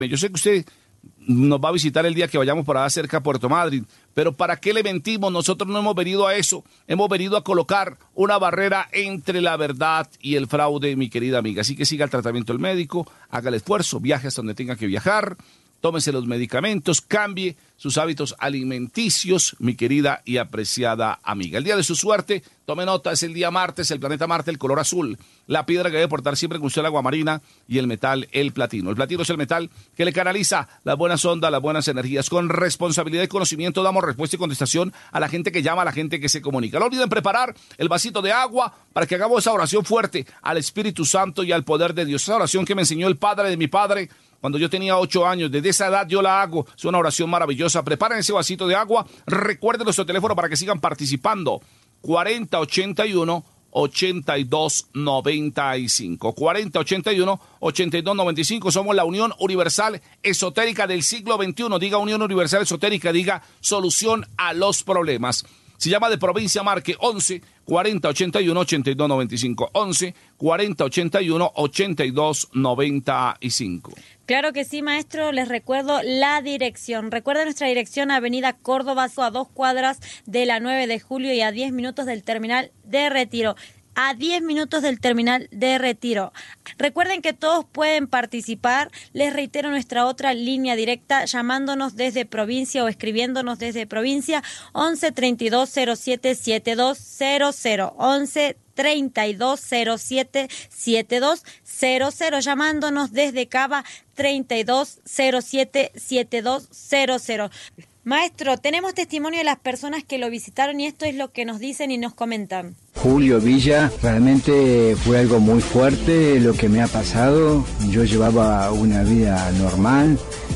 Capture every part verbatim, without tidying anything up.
Yo sé que usted nos va a visitar el día que vayamos por allá cerca a Puerto Madryn, pero ¿para qué le mentimos? Nosotros no hemos venido a eso, hemos venido a colocar una barrera entre la verdad y el fraude, mi querida amiga. Así que siga el tratamiento del médico, haga el esfuerzo, viaje hasta donde tenga que viajar, tómese los medicamentos, cambie sus hábitos alimenticios, mi querida y apreciada amiga. El día de su suerte, tome nota, es el día martes, el planeta Marte, el color azul, la piedra que debe portar siempre con usted el agua marina y el metal, el platino. El platino es el metal que le canaliza las buenas ondas, las buenas energías. Con responsabilidad y conocimiento damos respuesta y contestación a la gente que llama, a la gente que se comunica. No olviden preparar el vasito de agua para que hagamos esa oración fuerte al Espíritu Santo y al poder de Dios. Esa oración que me enseñó el padre de mi padre cuando yo tenía ocho años, desde esa edad yo la hago, es una oración maravillosa. Preparen ese vasito de agua, recuerden nuestro teléfono para que sigan participando, cuarenta ochenta y uno ochenta y dos noventa y cinco, cuarenta ochenta y uno ochenta y dos noventa y cinco, somos la Unión Universal Esotérica del siglo veintiuno, diga Unión Universal Esotérica, diga solución a los problemas. Se llama de Provincia Marque, once cuarenta ochenta y uno ochenta y dos noventa y cinco, once cuarenta ochenta y uno ochenta y dos noventa y cinco. Claro que sí, maestro. Les recuerdo la dirección. Recuerda nuestra dirección, Avenida Córdoba, a dos cuadras de la nueve de julio y a diez minutos del terminal de Retiro. A diez minutos del terminal de Retiro. Recuerden que todos pueden participar. Les reitero nuestra otra línea directa llamándonos desde provincia o escribiéndonos desde provincia, once treinta y dos cero siete setenta y dos cero cero, once treinta y dos cero siete setenta y dos cero cero, llamándonos desde Cava, treinta y dos cero siete setenta y dos cero cero. Maestro, tenemos testimonio de las personas que lo visitaron y esto es lo que nos dicen y nos comentan. Julio Villa, realmente fue algo muy fuerte lo que me ha pasado. Yo llevaba una vida normal,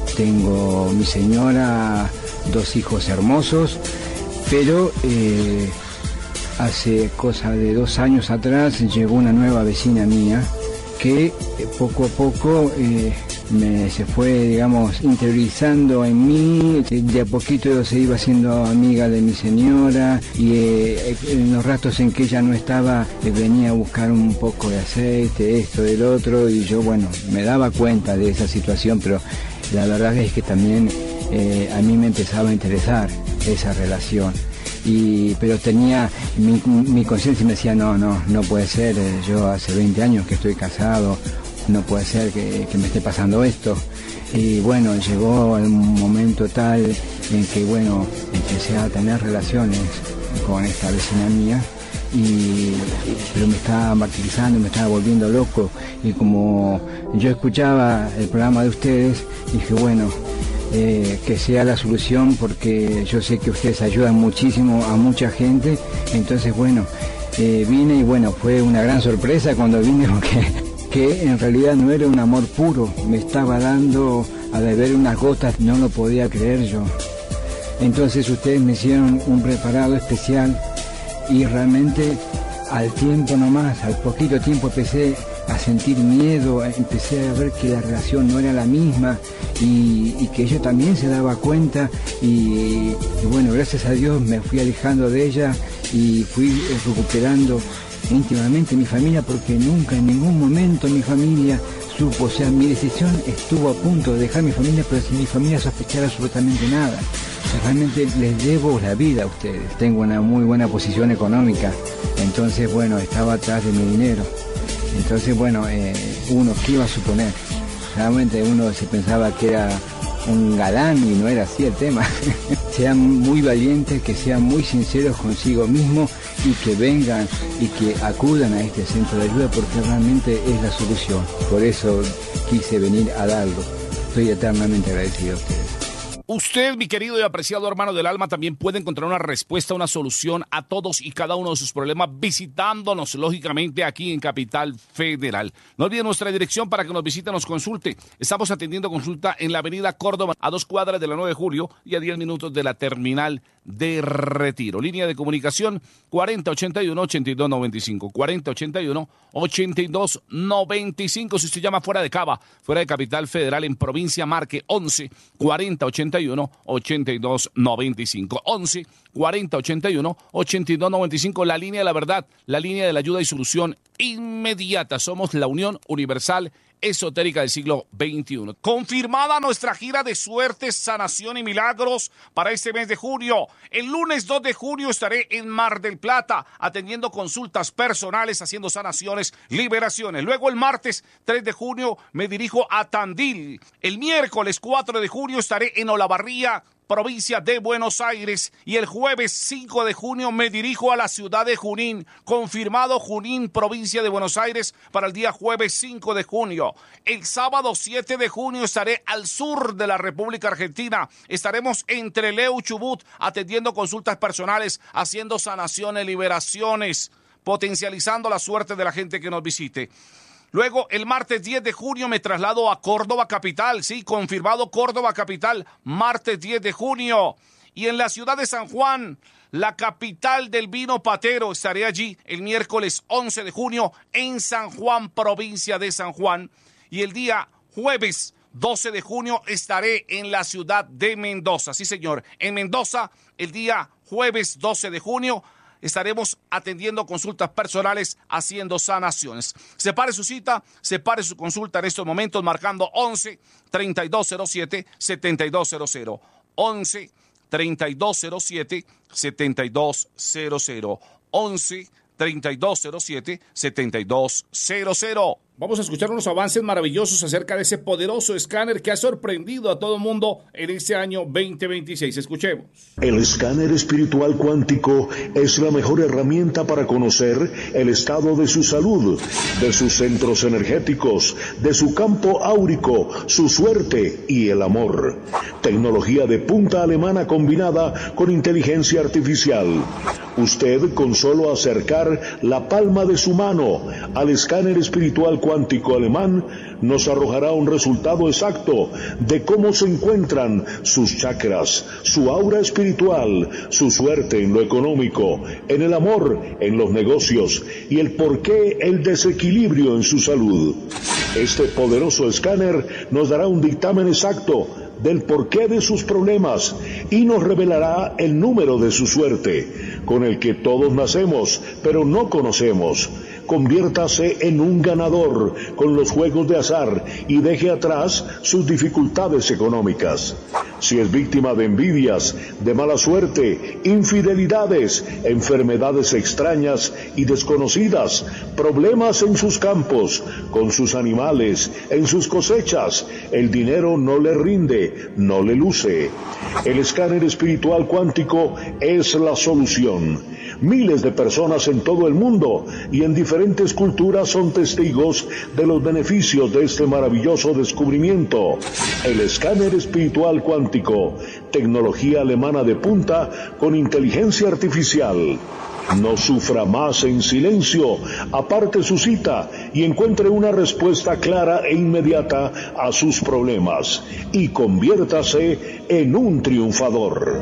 tengo mi señora, dos hijos hermosos, pero eh, hace cosa de dos años atrás llegó una nueva vecina mía que eh, poco a poco eh, me se fue, digamos, interiorizando en mí. De a poquito se iba haciendo amiga de mi señora y eh, en los ratos en que ella no estaba eh, venía a buscar un poco de aceite, esto, del otro, y yo, bueno, me daba cuenta de esa situación, pero la verdad es que también eh, a mí me empezaba a interesar esa relación. Y, pero tenía, mi, mi conciencia me decía, no, no, no puede ser, eh, yo hace veinte años que estoy casado, no puede ser que, que me esté pasando esto. Y bueno, llegó el momento tal en que, bueno, empecé a tener relaciones con esta vecina mía, y, pero me estaba martirizando, me estaba volviendo loco. Y como yo escuchaba el programa de ustedes, dije, bueno, eh, que sea la solución, porque yo sé que ustedes ayudan muchísimo a mucha gente. Entonces, bueno, eh, vine y bueno, fue una gran sorpresa cuando vine, porque que en realidad no era un amor puro, me estaba dando a beber unas gotas, no lo podía creer yo. Entonces ustedes me hicieron un preparado especial y realmente al tiempo nomás, al poquito tiempo empecé a sentir miedo, empecé a ver que la relación no era la misma y, y que ella también se daba cuenta y, y bueno, gracias a Dios me fui alejando de ella y fui recuperando íntimamente mi familia, porque nunca en ningún momento mi familia supo, o sea, mi decisión estuvo a punto de dejar mi familia, pero sin mi familia sospechar absolutamente nada. O sea, realmente les debo la vida a ustedes. Tengo una muy buena posición económica, entonces bueno, estaba atrás de mi dinero. Entonces bueno, eh, uno, ¿qué iba a suponer? Realmente uno se pensaba que era un galán y no era así el tema. Sean muy valientes, que sean muy sinceros consigo mismos y que vengan y que acudan a este centro de ayuda, porque realmente es la solución. Por eso quise venir a darlo. Estoy eternamente agradecido a ustedes. Usted, mi querido y apreciado hermano del alma, también puede encontrar una respuesta, una solución a todos y cada uno de sus problemas visitándonos, lógicamente, aquí en Capital Federal. No olviden nuestra dirección para que nos visite, nos consulte. Estamos atendiendo consulta en la Avenida Córdoba, a dos cuadras de la nueve de julio y a diez minutos de la terminal de Retiro. Línea de comunicación cuarenta ochenta y uno ochenta y dos noventa y cinco, cuarenta ochenta y uno ochenta y dos noventa y cinco. Si usted llama fuera de Cava, fuera de Capital Federal, en Provincia Marque, once cuarenta ochenta y uno ochenta y dos noventa y cinco, once cuarenta ochenta y uno ochenta y dos noventa y cinco, la línea de la verdad, la línea de la ayuda y solución inmediata. Somos la Unión Universal Esotérica del siglo veintiuno. Confirmada nuestra gira de suerte, sanación y milagros para este mes de junio. El lunes dos de junio estaré en Mar del Plata atendiendo consultas personales, haciendo sanaciones, liberaciones. Luego el martes tres de junio me dirijo a Tandil. El miércoles cuatro de junio estaré en Olavarría, provincia de Buenos Aires, y el jueves cinco de junio me dirijo a la ciudad de Junín. Confirmado Junín, provincia de Buenos Aires, para el día jueves cinco de junio. El sábado siete de junio estaré al sur de la República Argentina. Estaremos en Trelew, Chubut, atendiendo consultas personales, haciendo sanaciones, liberaciones, potencializando la suerte de la gente que nos visite. Luego, el martes diez de junio me traslado a Córdoba capital, sí, confirmado Córdoba capital, martes diez de junio. Y en la ciudad de San Juan, la capital del vino patero, estaré allí el miércoles once de junio en San Juan, provincia de San Juan. Y el día jueves doce de junio estaré en la ciudad de Mendoza, sí señor, en Mendoza el día jueves doce de junio. Estaremos atendiendo consultas personales, haciendo sanaciones. Separe su cita, separe su consulta en estos momentos marcando once, treinta y dos cero siete, setenta y dos cero cero. once, treinta y dos cero siete, setenta y dos cero cero. once, treinta y dos cero siete, setenta y dos cero cero. Vamos a escuchar unos avances maravillosos acerca de ese poderoso escáner que ha sorprendido a todo el mundo en este año veinte veintiséis. Escuchemos. El escáner espiritual cuántico es la mejor herramienta para conocer el estado de su salud, de sus centros energéticos, de su campo áurico, su suerte y el amor. Tecnología de punta alemana combinada con inteligencia artificial. Usted, con solo acercar la palma de su mano al escáner espiritual cuántico alemán, nos arrojará un resultado exacto de cómo se encuentran sus chakras, su aura espiritual, su suerte en lo económico, en el amor, en los negocios y el porqué el desequilibrio en su salud. Este poderoso escáner nos dará un dictamen exacto del porqué de sus problemas y nos revelará el número de su suerte, con el que todos nacemos, pero no conocemos. Conviértase en un ganador con los juegos de azar y deje atrás sus dificultades económicas. Si es víctima de envidias, de mala suerte, infidelidades, enfermedades extrañas y desconocidas, problemas en sus campos, con sus animales, en sus cosechas, el dinero no le rinde, no le luce. El escáner espiritual cuántico es la solución. Miles de personas en todo el mundo y en diferentes culturas son testigos de los beneficios de este maravilloso descubrimiento. El escáner espiritual cuántico, tecnología alemana de punta con inteligencia artificial. No sufra más en silencio, aparte su cita y encuentre una respuesta clara e inmediata a sus problemas y conviértase en un triunfador.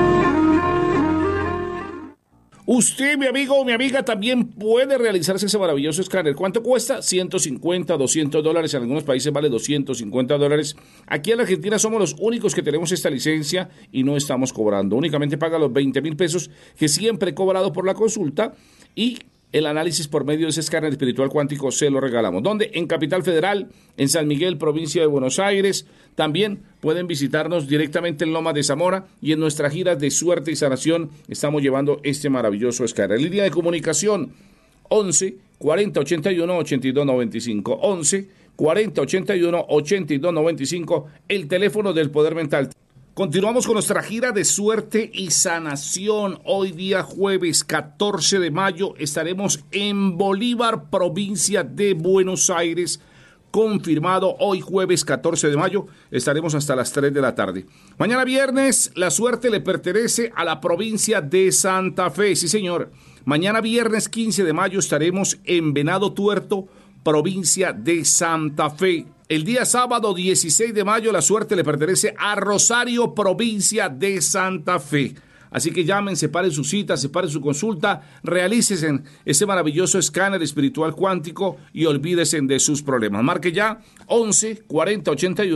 Usted, mi amigo o mi amiga, también puede realizarse ese maravilloso escáner. ¿Cuánto cuesta? ciento cincuenta, doscientos dólares. En algunos países vale doscientos cincuenta dólares. Aquí en la Argentina somos los únicos que tenemos esta licencia y no estamos cobrando. Únicamente paga los veinte mil pesos que siempre he cobrado por la consulta y el análisis por medio de ese escáner espiritual cuántico se lo regalamos. ¿Dónde? En Capital Federal, en San Miguel, provincia de Buenos Aires. También pueden visitarnos directamente en Lomas de Zamora y en nuestras giras de suerte y sanación estamos llevando este maravilloso escáner. Línea de comunicación once, cuarenta, ochenta y uno, ochenta y dos noventa y cinco. once, cuarenta, ochenta y uno, ochenta y dos noventa y cinco, el teléfono del Poder Mental. Continuamos con nuestra gira de suerte y sanación. Hoy día jueves catorce de mayo estaremos en Bolívar, provincia de Buenos Aires. Confirmado, hoy jueves catorce de mayo estaremos hasta las tres de la tarde. Mañana viernes la suerte le pertenece a la provincia de Santa Fe. Sí señor, mañana viernes quince de mayo estaremos en Venado Tuerto, provincia de Santa Fe. El día sábado dieciséis de mayo la suerte le pertenece a Rosario, provincia de Santa Fe. Así que llamen, separen su cita, separen su consulta, realícesen ese maravilloso escáner espiritual cuántico y olvídense de sus problemas. Marque ya once, cuarenta, ochenta y uno,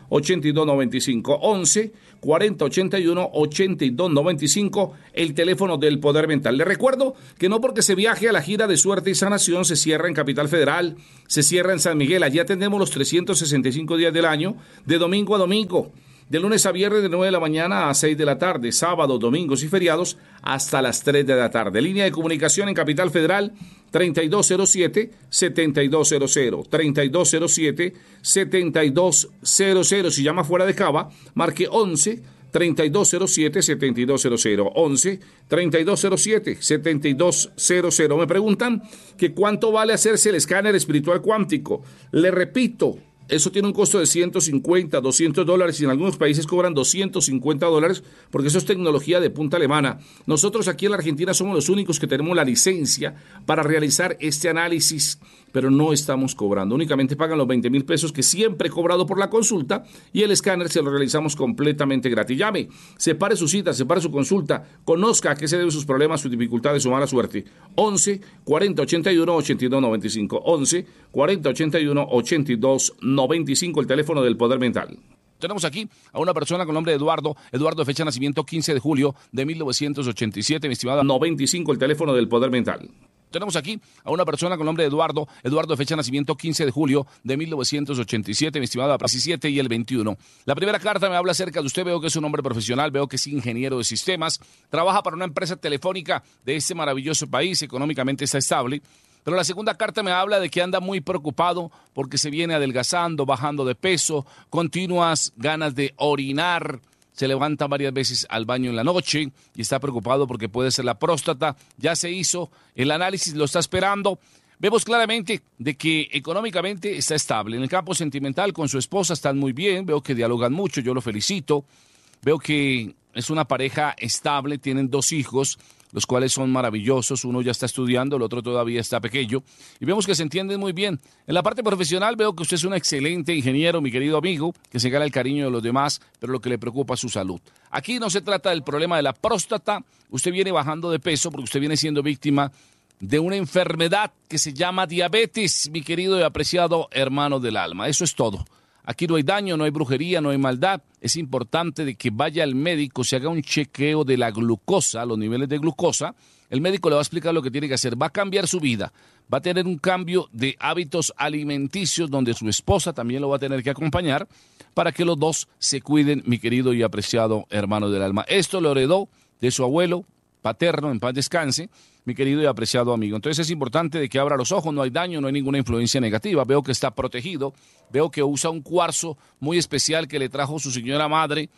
ochenta y dos noventa y cinco. once cuarenta ochenta y uno ochenta y dos noventa y cinco, el teléfono del Poder Mental. Le recuerdo que no porque se viaje a la gira de suerte y sanación se cierra en Capital Federal, se cierra en San Miguel. Allí atendemos los trescientos sesenta y cinco días del año, de domingo a domingo, de lunes a viernes de nueve de la mañana a seis de la tarde, sábados, domingos y feriados hasta las tres de la tarde. Línea de comunicación en Capital Federal, treinta y dos cero siete, setenta y dos cero cero, treinta y dos cero siete, setenta y dos cero cero. Si llama fuera de Cava, marque once treinta y dos cero siete, setenta y dos cero cero, once treinta y dos cero siete, setenta y dos cero cero. Me preguntan que cuánto vale hacerse el escáner espiritual cuántico. Le repito, eso tiene un costo de ciento cincuenta, doscientos dólares y en algunos países cobran doscientos cincuenta dólares porque eso es tecnología de punta alemana. Nosotros aquí en la Argentina somos los únicos que tenemos la licencia para realizar este análisis, pero no estamos cobrando. Únicamente pagan los veinte mil pesos que siempre he cobrado por la consulta y el escáner se lo realizamos completamente gratis. Llame, separe su cita, separe su consulta, conozca a qué se deben sus problemas, sus dificultades, su mala suerte. once cuarenta ochenta y uno ochenta y dos noventa y cinco, once cuarenta ochenta y uno ochenta y dos noventa y cinco, el teléfono del Poder Mental. Tenemos aquí a una persona con nombre de Eduardo, Eduardo de fecha de nacimiento quince de julio de mil novecientos ochenta y siete, mi estimada, noventa y cinco, el teléfono del Poder Mental. Tenemos aquí a una persona con nombre de Eduardo, Eduardo de fecha de nacimiento quince de julio de mil novecientos ochenta y siete, mi estimada, diecisiete y el veintiuno. La primera carta me habla acerca de usted, veo que es un hombre profesional, veo que es ingeniero de sistemas, trabaja para una empresa telefónica de este maravilloso país, económicamente está estable. Pero la segunda carta me habla de que anda muy preocupado porque se viene adelgazando, bajando de peso, continuas ganas de orinar, se levanta varias veces al baño en la noche y está preocupado porque puede ser la próstata. Ya se hizo el análisis, lo está esperando. Vemos claramente de que económicamente está estable. En el campo sentimental con su esposa están muy bien, veo que dialogan mucho, yo lo felicito. Veo que es una pareja estable, tienen dos hijos, los cuales son maravillosos. Uno ya está estudiando, el otro todavía está pequeño. Y vemos que se entienden muy bien. En la parte profesional veo que usted es un excelente ingeniero, mi querido amigo, que se gana el cariño de los demás, pero lo que le preocupa es su salud. Aquí no se trata del problema de la próstata. Usted viene bajando de peso porque usted viene siendo víctima de una enfermedad que se llama diabetes, mi querido y apreciado hermano del alma. Eso es todo. Aquí no hay daño, no hay brujería, no hay maldad. Es importante de que vaya al médico, se haga un chequeo de la glucosa, los niveles de glucosa. El médico le va a explicar lo que tiene que hacer. Va a cambiar su vida. Va a tener un cambio de hábitos alimenticios donde su esposa también lo va a tener que acompañar para que los dos se cuiden, mi querido y apreciado hermano del alma. Esto lo heredó de su abuelo paterno, en paz descanse, mi querido y apreciado amigo. Entonces es importante de que abra los ojos, no hay daño, no hay ninguna influencia negativa. Veo que está protegido, veo que usa un cuarzo muy especial que le trajo su señora madre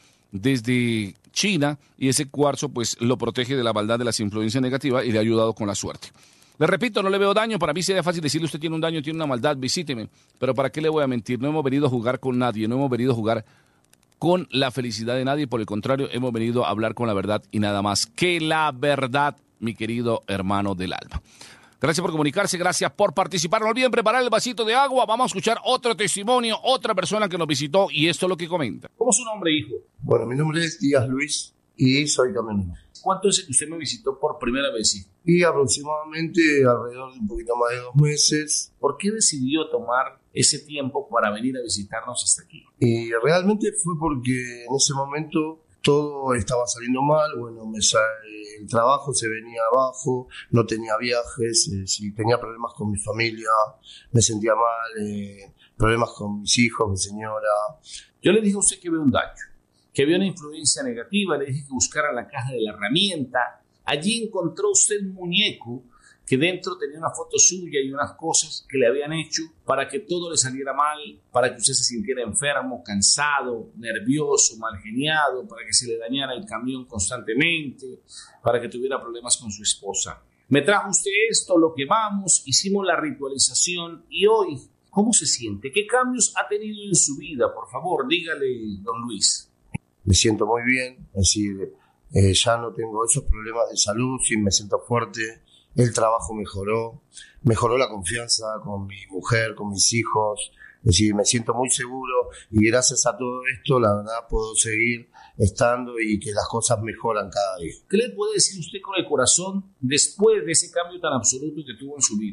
desde China y ese cuarzo pues lo protege de la maldad de las influencias negativas y le ha ayudado con la suerte. Le repito, no le veo daño, para mí sería fácil decirle usted tiene un daño, tiene una maldad, visíteme, pero ¿para qué le voy a mentir? No hemos venido a jugar con nadie, no hemos venido a jugar con la felicidad de nadie, por el contrario, hemos venido a hablar con la verdad y nada más que la verdad, mi querido hermano del alma. Gracias por comunicarse, gracias por participar. No olviden preparar el vasito de agua. Vamos a escuchar otro testimonio, otra persona que nos visitó y esto es lo que comenta. ¿Cómo es su nombre, hijo? Bueno, mi nombre es Díaz Luis y soy camionero. ¿Cuánto es que usted me visitó por primera vez, hijo? Y aproximadamente alrededor de un poquito más de dos meses. ¿Por qué decidió tomar ese tiempo para venir a visitarnos hasta aquí? Y realmente fue porque en ese momento todo estaba saliendo mal, bueno, me sale, el trabajo se venía abajo, no tenía viajes, eh, si tenía problemas con mi familia, me sentía mal, eh, problemas con mis hijos, mi señora. Yo le dije a usted que veo un daño, que había una influencia negativa, le dije que buscara la caja de la herramienta. Allí encontró usted un muñeco que dentro tenía una foto suya y unas cosas que le habían hecho para que todo le saliera mal, para que usted se sintiera enfermo, cansado, nervioso, malgeniado, para que se le dañara el camión constantemente, para que tuviera problemas con su esposa. Me trajo usted esto, lo quemamos, hicimos la ritualización y hoy, ¿cómo se siente? ¿Qué cambios ha tenido en su vida? Por favor, dígale, don Luis. Me siento muy bien, es decir, eh, ya no tengo esos problemas de salud, sí me siento fuerte. El trabajo mejoró, mejoró la confianza con mi mujer, con mis hijos, es decir, me siento muy seguro y gracias a todo esto, la verdad, puedo seguir estando y que las cosas mejoran cada día. ¿Qué le puede decir usted con el corazón después de ese cambio tan absoluto que tuvo en su vida?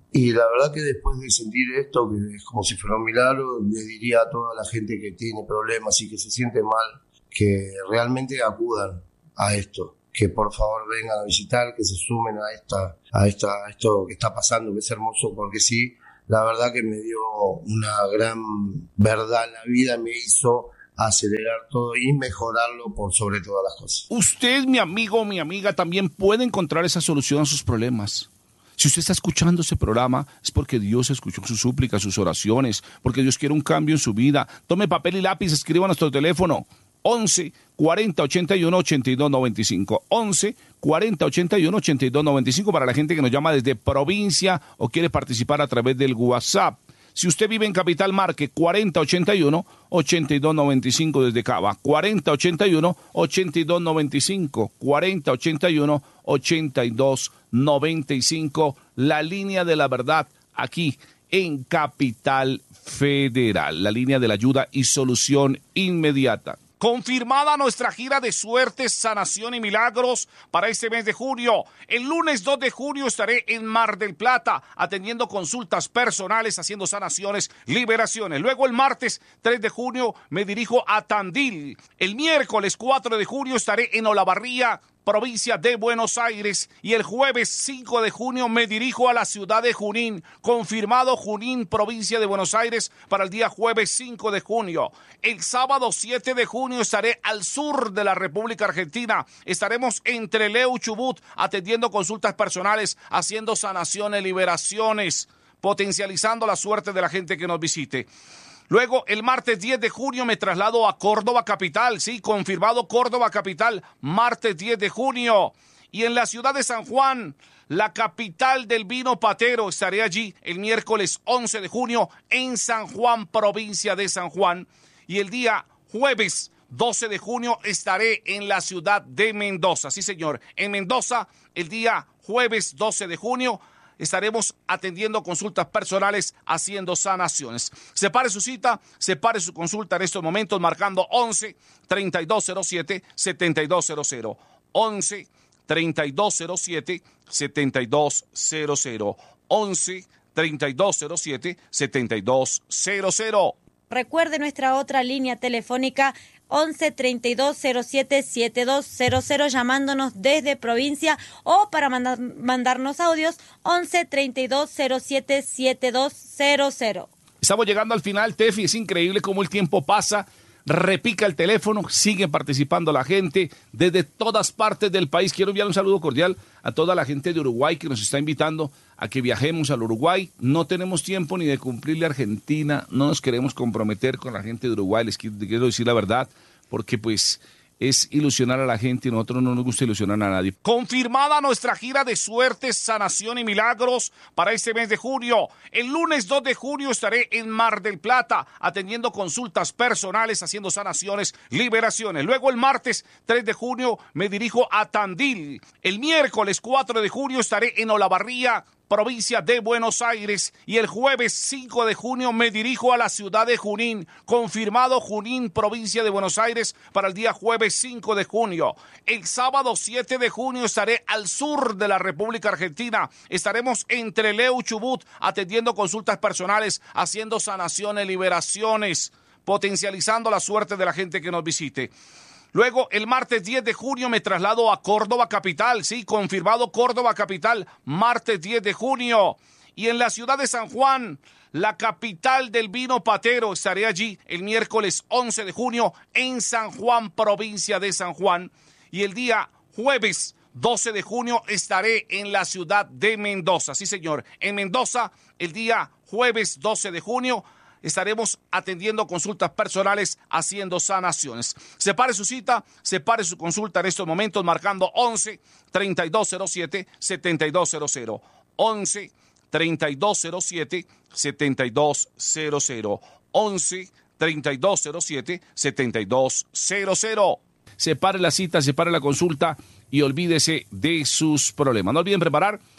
Y la verdad que después de sentir esto, que es como si fuera un milagro, le diría a toda la gente que tiene problemas y que se siente mal, que realmente acudan a esto, que por favor vengan a visitar, que se sumen a esta, a esta, a esto que está pasando, que es hermoso, porque sí, la verdad que me dio una gran verdad en la vida, me hizo acelerar todo y mejorarlo por sobre todas las cosas. Usted, mi amigo o mi amiga, también puede encontrar esa solución a sus problemas. Si usted está escuchando ese programa, es porque Dios escuchó sus súplicas, sus oraciones, porque Dios quiere un cambio en su vida. Tome papel y lápiz, escriba a nuestro teléfono once, cuarenta, ochenta y uno, ochenta y dos noventa y cinco. once, cuarenta, ochenta y uno, ochenta y dos noventa y cinco para la gente que nos llama desde provincia o quiere participar a través del WhatsApp. Si usted vive en Capital, marque cuarenta, ochenta y uno, ochenta y dos noventa y cinco desde Cava. cuarenta, ochenta y uno, ochenta y dos noventa y cinco. cuarenta, ochenta y uno, ochenta y dos noventa y cinco. La línea de la verdad aquí en Capital Federal. La línea de la ayuda y solución inmediata. Confirmada nuestra gira de suerte, sanación y milagros para este mes de junio. El lunes dos de junio estaré en Mar del Plata atendiendo consultas personales, haciendo sanaciones, liberaciones. Luego el martes tres de junio me dirijo a Tandil. El miércoles cuatro de junio estaré en Olavarría, provincia de Buenos Aires, y el jueves cinco de junio me dirijo a la ciudad de Junín, confirmado Junín, provincia de Buenos Aires, para el día jueves cinco de junio. El sábado siete de junio estaré al sur de la República Argentina, estaremos en Trelew, Chubut, atendiendo consultas personales, haciendo sanaciones, liberaciones, potencializando la suerte de la gente que nos visite. Luego, el martes diez de junio me traslado a Córdoba capital, sí, confirmado Córdoba capital, martes diez de junio. Y en la ciudad de San Juan, la capital del vino patero, estaré allí el miércoles once de junio en San Juan, provincia de San Juan. Y el día jueves doce de junio estaré en la ciudad de Mendoza, sí señor, en Mendoza, el día jueves doce de junio. Estaremos atendiendo consultas personales, haciendo sanaciones. Separe su cita, separe su consulta en estos momentos, marcando once, treinta y dos cero siete, setenta y dos cero cero. once, treinta y dos cero siete, setenta y dos cero cero. once, treinta y dos cero siete, setenta y dos cero cero. Recuerde nuestra otra línea telefónica once, treinta y dos cero siete, setenta y dos cero cero, llamándonos desde provincia, o para mandar, mandarnos audios once, treinta y dos cero siete, setenta y dos cero cero. Estamos llegando al final, Tefi, es increíble cómo el tiempo pasa. Repica el teléfono, sigue participando la gente desde todas partes del país. Quiero enviar un saludo cordial a toda la gente de Uruguay que nos está invitando a que viajemos al Uruguay. No tenemos tiempo ni de cumplirle a Argentina, no nos queremos comprometer con la gente de Uruguay, les quiero decir la verdad, porque pues es ilusionar a la gente y a nosotros no nos gusta ilusionar a nadie. Confirmada nuestra gira de suerte, sanación y milagros para este mes de junio. El lunes dos de junio estaré en Mar del Plata atendiendo consultas personales, haciendo sanaciones, liberaciones. Luego el martes tres de junio me dirijo a Tandil. El miércoles cuatro de junio estaré en Olavarría, provincia de Buenos Aires, y el jueves cinco de junio me dirijo a la ciudad de Junín, confirmado Junín, provincia de Buenos Aires, para el día jueves cinco de junio. El sábado siete de junio estaré al sur de la República Argentina, estaremos en Trelew, Chubut, atendiendo consultas personales, haciendo sanaciones, liberaciones, potencializando la suerte de la gente que nos visite. Luego, el martes diez de junio me traslado a Córdoba capital, sí, confirmado Córdoba capital, martes diez de junio. Y en la ciudad de San Juan, la capital del vino patero, estaré allí el miércoles once de junio en San Juan, provincia de San Juan. Y el día jueves doce de junio estaré en la ciudad de Mendoza, sí señor, en Mendoza, el día jueves doce de junio. Estaremos atendiendo consultas personales, haciendo sanaciones. Separe su cita, separe su consulta en estos momentos, marcando once, treinta y dos cero siete, setenta y dos cero cero. once, treinta y dos cero siete, setenta y dos cero cero. once, treinta y dos cero siete, setenta y dos cero cero. Separe la cita, separe la consulta y olvídese de sus problemas. No olviden preparar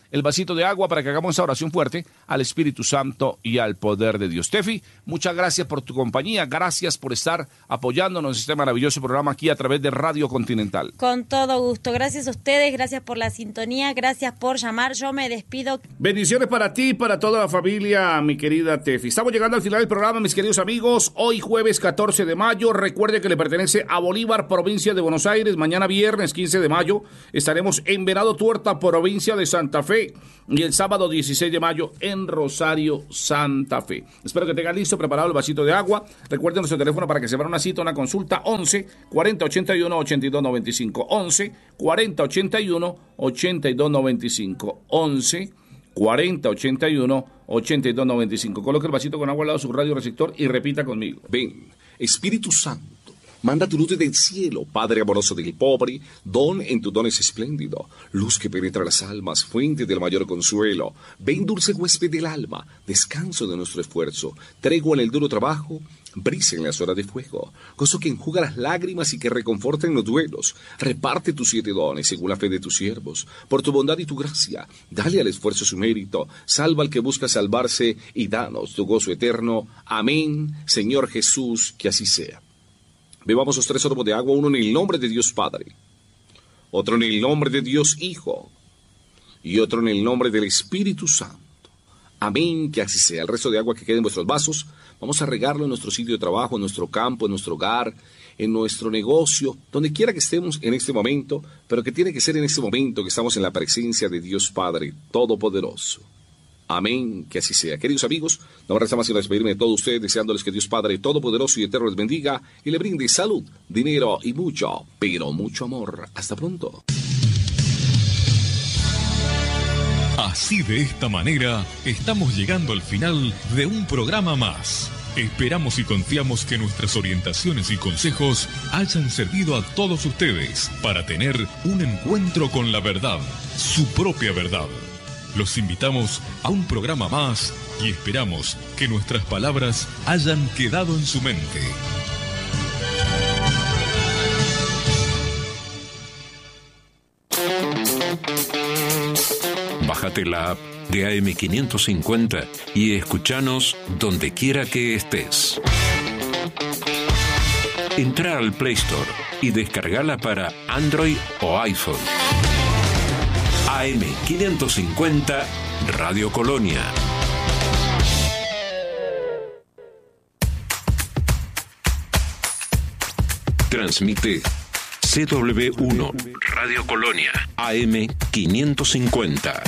el vasito de agua para que hagamos esa oración fuerte al Espíritu Santo y al poder de Dios. Tefi, muchas gracias por tu compañía, gracias por estar apoyándonos en este maravilloso programa aquí a través de Radio Continental. Con todo gusto, gracias a ustedes, gracias por la sintonía, gracias por llamar, yo me despido. Bendiciones para ti y para toda la familia, mi querida Tefi. Estamos llegando al final del programa, mis queridos amigos, hoy jueves catorce de mayo, recuerde que le pertenece a Bolívar, provincia de Buenos Aires. Mañana viernes quince de mayo estaremos en Venado Tuerta, provincia de Santa Fe, y el sábado dieciséis de mayo en Rosario, Santa Fe. Espero que tengan listo, preparado el vasito de agua. Recuerden nuestro teléfono para que se abra una cita, una consulta, once, cuarenta, ochenta y uno, ochenta y dos noventa y cinco, once, cuarenta, ochenta y uno, ochenta y dos noventa y cinco, once, cuarenta, ochenta y uno, ochenta y dos noventa y cinco. Coloque el vasito con agua al lado de su radio receptor y repita conmigo. Ven, Espíritu Santo, manda tu luz desde el cielo, Padre amoroso del pobre, don en tus dones espléndido, luz que penetra las almas, fuente del mayor consuelo. Ven, dulce huésped del alma, descanso de nuestro esfuerzo, tregua en el duro trabajo, brisa en las horas de fuego, gozo que enjuga las lágrimas y que reconforta en los duelos. Reparte tus siete dones según la fe de tus siervos, por tu bondad y tu gracia, dale al esfuerzo su mérito, salva al que busca salvarse y danos tu gozo eterno. Amén, Señor Jesús, que así sea. Bebamos los tres sorbos de agua, uno en el nombre de Dios Padre, otro en el nombre de Dios Hijo y otro en el nombre del Espíritu Santo. Amén, que así sea. El resto de agua que quede en vuestros vasos, vamos a regarlo en nuestro sitio de trabajo, en nuestro campo, en nuestro hogar, en nuestro negocio, donde quiera que estemos en este momento, pero que tiene que ser en este momento que estamos en la presencia de Dios Padre Todopoderoso. Amén, que así sea. Queridos amigos, no me resta más que despedirme de todos ustedes, deseándoles que Dios Padre Todopoderoso y Eterno les bendiga y le brinde salud, dinero y mucho, pero mucho amor. Hasta pronto. Así, de esta manera, estamos llegando al final de un programa más. Esperamos y confiamos que nuestras orientaciones y consejos hayan servido a todos ustedes para tener un encuentro con la verdad, su propia verdad. Los invitamos a un programa más y esperamos que nuestras palabras hayan quedado en su mente. Bájate la app de A M quinientos cincuenta y escúchanos donde quiera que estés. Entra al Play Store y descargala para Android o iPhone. A M quinientos cincuenta Radio Colonia. Transmite C W uno Radio Colonia A M quinientos cincuenta.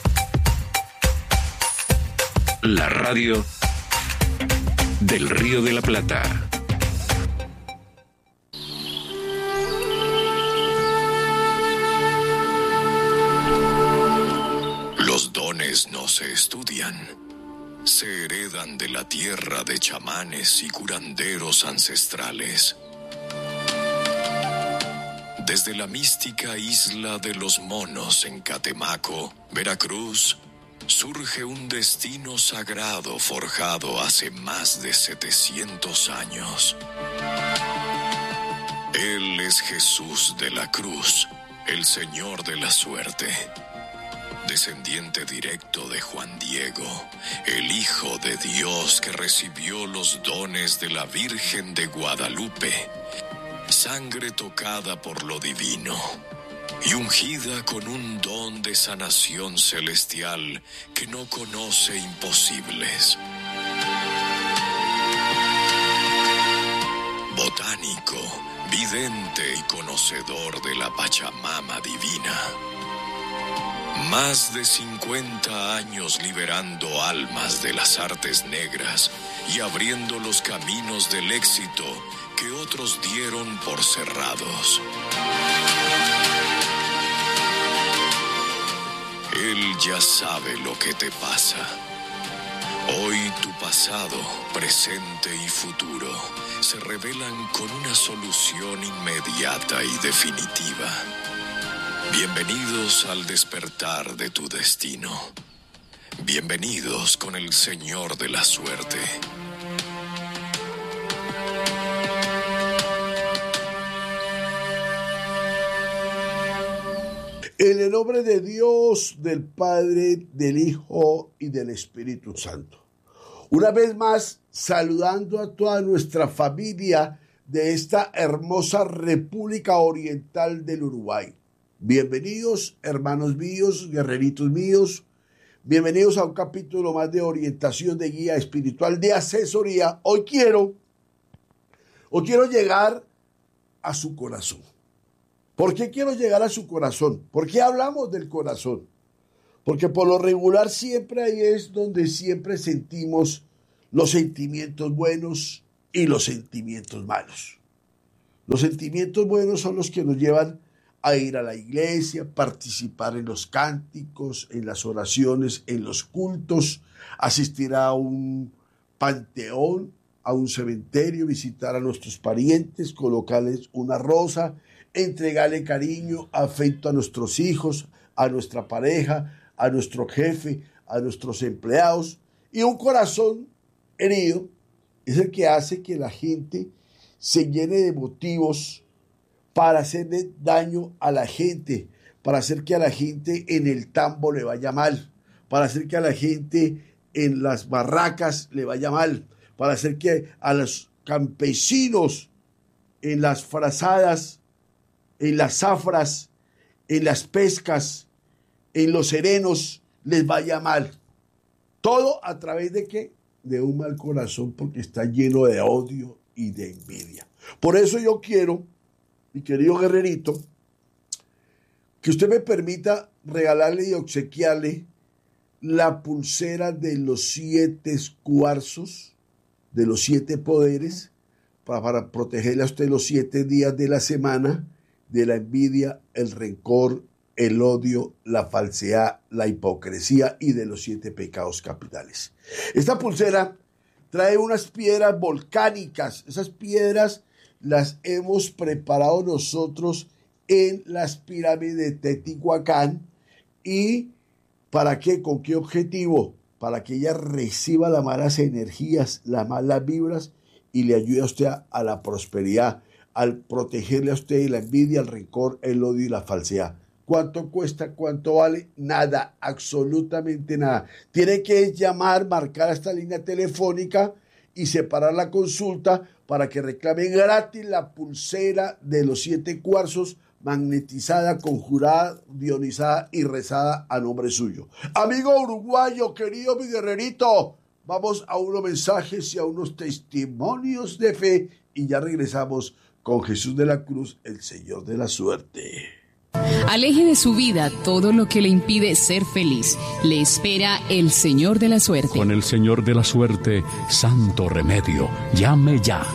La radio del Río de la Plata. Los dones no se estudian, se heredan de la tierra de chamanes y curanderos ancestrales. Desde la mística isla de los Monos en Catemaco, Veracruz, surge un destino sagrado forjado hace más de setecientos años. Él es Jesús de la Cruz, el Señor de la Suerte. Descendiente directo de Juan Diego, el Hijo de Dios que recibió los dones de la Virgen de Guadalupe, sangre tocada por lo divino y ungida con un don de sanación celestial que no conoce imposibles. Botánico, vidente y conocedor de la Pachamama divina. Más de cincuenta años liberando almas de las artes negras y abriendo los caminos del éxito que otros dieron por cerrados. Él ya sabe lo que te pasa. Hoy tu pasado, presente y futuro se revelan con una solución inmediata y definitiva. Bienvenidos al despertar de tu destino. Bienvenidos con el Señor de la Suerte. En el nombre de Dios, del Padre, del Hijo y del Espíritu Santo. Una vez más, saludando a toda nuestra familia de esta hermosa República Oriental del Uruguay. Bienvenidos, hermanos míos, guerreritos míos. Bienvenidos a un capítulo más de orientación, de guía espiritual, de asesoría. Hoy quiero, hoy quiero llegar a su corazón. ¿Por qué quiero llegar a su corazón? ¿Por qué hablamos del corazón? Porque por lo regular siempre ahí es donde siempre sentimos los sentimientos buenos y los sentimientos malos. Los sentimientos buenos son los que nos llevan a ir a la iglesia, participar en los cánticos, en las oraciones, en los cultos, asistir a un panteón, a un cementerio, visitar a nuestros parientes, colocarles una rosa, entregarle cariño, afecto a nuestros hijos, a nuestra pareja, a nuestro jefe, a nuestros empleados. Y un corazón herido es el que hace que la gente se llene de motivos para hacerle daño a la gente, para hacer que a la gente en el tambo le vaya mal, para hacer que a la gente en las barracas le vaya mal, para hacer que a los campesinos en las frazadas, en las zafras, en las pescas, en los serenos, les vaya mal. Todo a través de qué? De un mal corazón, porque está lleno de odio y de envidia. Por eso yo quiero, mi querido guerrerito, que usted me permita regalarle y obsequiarle la pulsera de los siete cuarzos, de los siete poderes, para, para protegerle a usted los siete días de la semana, de la envidia, el rencor, el odio, la falsedad, la hipocresía y de los siete pecados capitales. Esta pulsera trae unas piedras volcánicas. Esas piedras las hemos preparado nosotros en las pirámides de Teotihuacán. ¿Y para qué? ¿Con qué objetivo? Para que ella reciba las malas energías, las malas vibras y le ayude a usted a, a la prosperidad, al protegerle a usted de la envidia, el rencor, el odio y la falsedad. ¿Cuánto cuesta? ¿Cuánto vale? Nada, absolutamente nada. Tiene que llamar, marcar a esta línea telefónica y separar la consulta para que reclame gratis la pulsera de los siete cuarzos, magnetizada, conjurada, dionizada y rezada a nombre suyo. Amigo uruguayo, querido mi guerrerito, vamos a unos mensajes y a unos testimonios de fe y ya regresamos con Jesús de la Cruz, el Señor de la Suerte. Aleje de su vida todo lo que le impide ser feliz. Le espera el Señor de la Suerte. Con el Señor de la Suerte, santo remedio. Llame ya.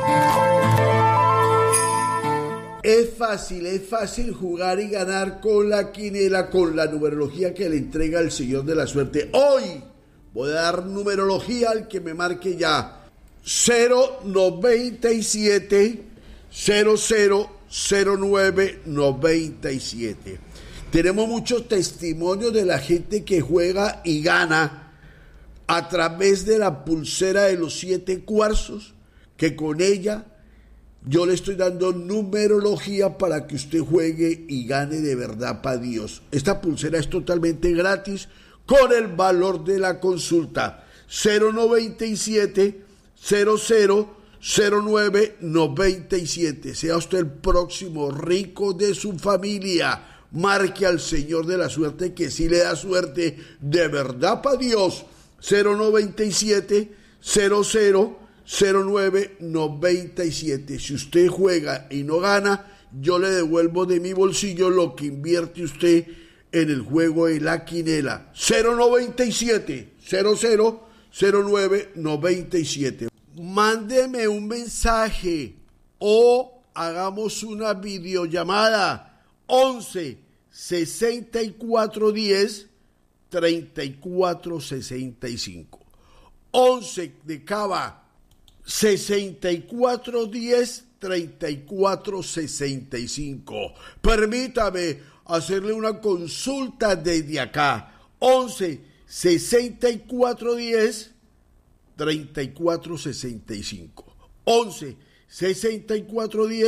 Es fácil, es fácil jugar y ganar con la quinela, con la numerología que le entrega el Señor de la Suerte. Hoy voy a dar numerología al que me marque ya. cero noventa y siete cero cero cero nueve noventa y siete. Tenemos muchos testimonios de la gente que juega y gana a través de la pulsera de los siete cuarzos, que con ella yo le estoy dando numerología para que usted juegue y gane de verdad para Dios. Esta pulsera es totalmente gratis con el valor de la consulta. cero noventa y siete cero cero cero nueve noventa y siete. Sea usted el próximo rico de su familia. Marque al Señor de la Suerte, que sí le da suerte de verdad para Dios. cero noventa y siete cero cero cero nueve noventa y siete. Si usted juega y no gana, yo le devuelvo de mi bolsillo lo que invierte usted en el juego de la quinela. cero noventa y siete cero cero cero nueve noventa y siete. Mándeme un mensaje o hagamos una videollamada. once sesenta y cuatro diez treinta y cuatro sesenta y cinco. once de Cava, sesenta y cuatro diez treinta y cuatro sesenta y cinco. Permítame hacerle una consulta desde acá. once sesenta y cuatro diez treinta y cuatro sesenta y cinco. once sesenta y cuatro diez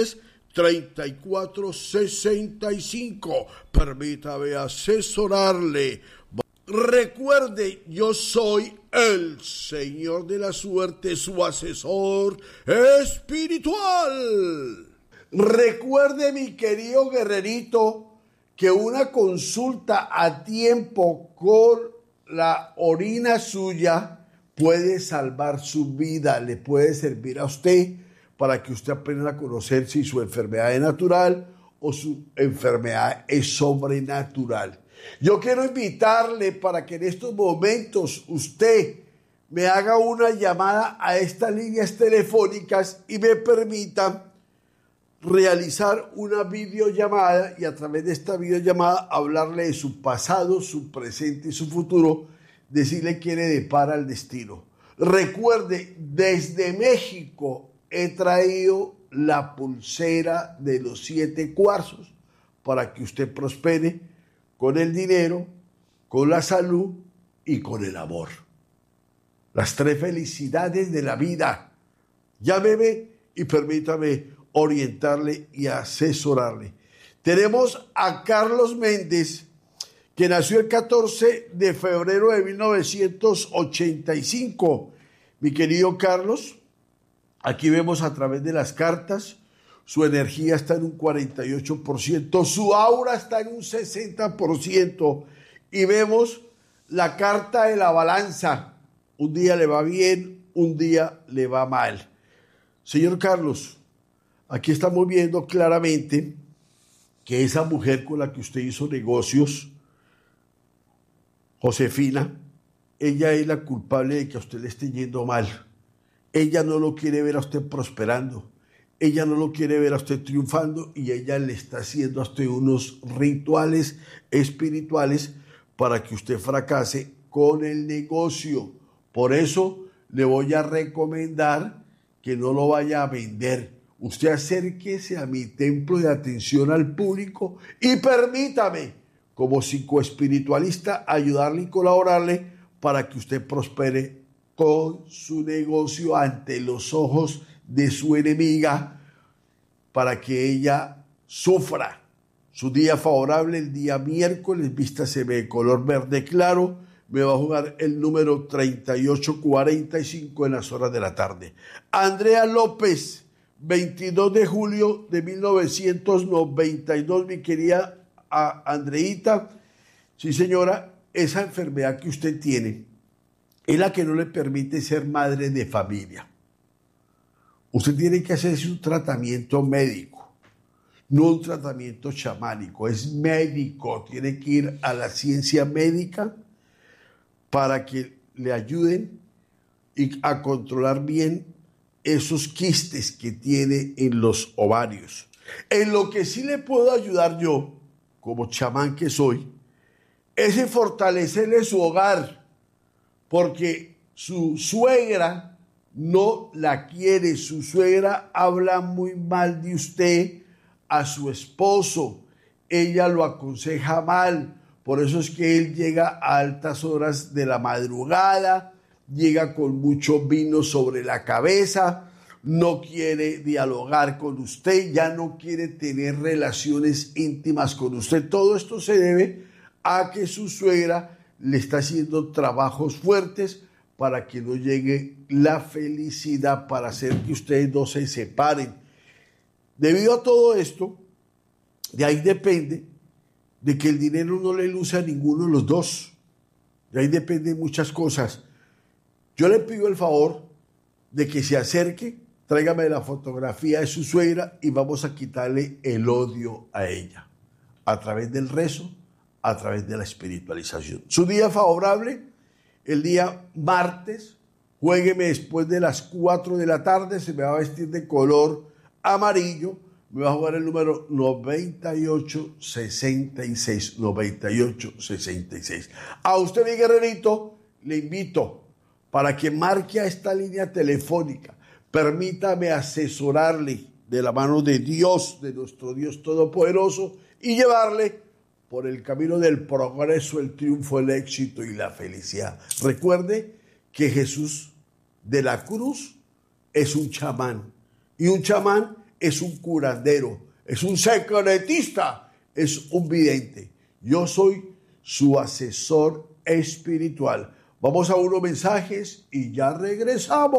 treinta y cuatro sesenta y cinco. Permítame asesorarle. Recuerde, yo soy el Señor de la Suerte, su asesor espiritual. Recuerde, mi querido guerrerito, que una consulta a tiempo con la orina suya puede salvar su vida, le puede servir a usted para que usted aprenda a conocer si su enfermedad es natural o su enfermedad es sobrenatural. Yo quiero invitarle para que en estos momentos usted me haga una llamada a estas líneas telefónicas y me permita realizar una videollamada y a través de esta videollamada hablarle de su pasado, su presente y su futuro, decirle qué le depara el destino. Recuerde, desde México he traído la pulsera de los siete cuarzos para que usted prospere con el dinero, con la salud y con el amor. Las tres felicidades de la vida. Llámeme y permítame orientarle y asesorarle. Tenemos a Carlos Méndez, que nació el catorce de febrero de mil novecientos ochenta y cinco. Mi querido Carlos, aquí vemos a través de las cartas, su energía está en un cuarenta y ocho por ciento, su aura está en un sesenta por ciento y vemos la carta de la balanza. Un día le va bien, un día le va mal. Señor Carlos, aquí estamos viendo claramente que esa mujer con la que usted hizo negocios, Josefina, ella es la culpable de que a usted le esté yendo mal. Ella no lo quiere ver a usted prosperando. Ella no lo quiere ver a usted triunfando y ella le está haciendo a usted unos rituales espirituales para que usted fracase con el negocio. Por eso le voy a recomendar que no lo vaya a vender. Usted acérquese a mi templo de atención al público y permítame, como psicoespiritualista, ayudarle y colaborarle para que usted prospere con su negocio ante los ojos de su enemiga, para que ella sufra. Su día favorable, el día miércoles, vístaseme de color verde claro, me va a jugar el número treinta y ocho cuarenta y cinco en las horas de la tarde. Andrea López, veintidós de julio de mil novecientos noventa y dos, mi querida Andreita. Sí, señora, esa enfermedad que usted tiene es la que no le permite ser madre de familia. Usted tiene que hacerse un tratamiento médico, no un tratamiento chamánico, es médico, tiene que ir a la ciencia médica para que le ayuden y a controlar bien esos quistes que tiene en los ovarios. En lo que sí le puedo ayudar yo, como chamán que soy, es en fortalecerle su hogar, porque su suegra no la quiere, su suegra habla muy mal de usted a su esposo, ella lo aconseja mal, por eso es que él llega a altas horas de la madrugada, llega con mucho vino sobre la cabeza, no quiere dialogar con usted, ya no quiere tener relaciones íntimas con usted. Todo esto se debe a que su suegra le está haciendo trabajos fuertes para que no llegue la felicidad, para hacer que ustedes no se separen. Debido a todo esto, de ahí depende de que el dinero no le luce a ninguno de los dos. De ahí dependen muchas cosas. Yo le pido el favor de que se acerque, tráigame la fotografía de su suegra y vamos a quitarle el odio a ella, a través del rezo, a través de la espiritualización. Su día favorable, el día martes, juégueme después de las cuatro de la tarde, se me va a vestir de color amarillo, me va a jugar el número noventa y ocho sesenta y seis, noventa y ocho sesenta y seis. A usted, mi guerrerito, le invito para que marque a esta línea telefónica, permítame asesorarle de la mano de Dios, de nuestro Dios Todopoderoso, y llevarle por el camino del progreso, el triunfo, el éxito y la felicidad. Recuerde que Jesús de la cruz es un chamán, y un chamán es un curandero. es un secretista, es un vidente. Yo soy su asesor espiritual. Vamos a unos mensajes y ya regresamos.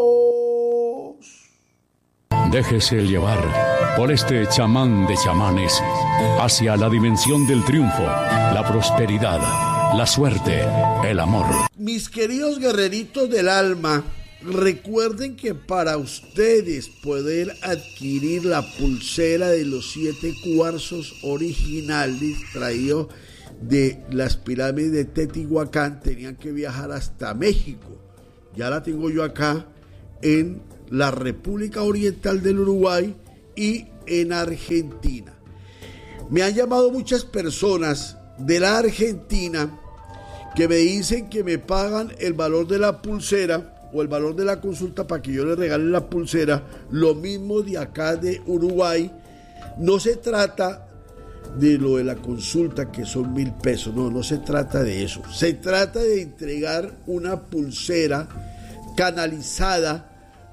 Déjese llevar por este chamán de chamanes hacia la dimensión del triunfo, la prosperidad, la suerte, el amor. Mis queridos guerreritos del alma, recuerden que para ustedes poder adquirir la pulsera de los siete cuarzos originales traído de las pirámides de Teotihuacán, tenían que viajar hasta México. Ya la tengo yo acá en la República Oriental del Uruguay y en Argentina. Me han llamado muchas personas de la Argentina que me dicen que me pagan el valor de la pulsera o el valor de la consulta para que yo les regale la pulsera, lo mismo de acá de Uruguay. No se trata de lo de la consulta, que son mil pesos, no, no se trata de eso. Se trata de entregar una pulsera canalizada,